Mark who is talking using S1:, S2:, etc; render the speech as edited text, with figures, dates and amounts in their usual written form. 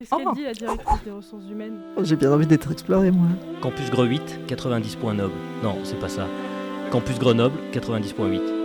S1: Qu'est-ce qu'elle dit, la directrice des ressources humaines?
S2: J'ai bien envie d'être exploré, moi.
S3: Campus Gre 8, 90.9. Non, c'est pas ça. Campus Grenoble, 90.8.